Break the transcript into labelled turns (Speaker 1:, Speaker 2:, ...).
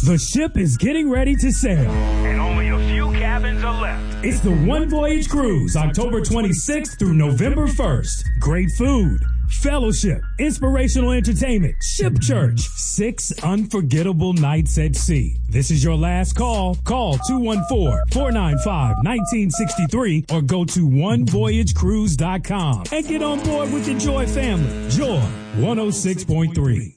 Speaker 1: The ship is getting ready to sail.
Speaker 2: And only a few cabins are left.
Speaker 1: It's the One Voyage Cruise, October 26th through November 1st. Great food, fellowship, inspirational entertainment, ship church, 6 unforgettable nights at sea. This is your last call. Call 214-495-1963 or go to onevoyagecruise.com and get on board with the Joy family. Joy 106.3.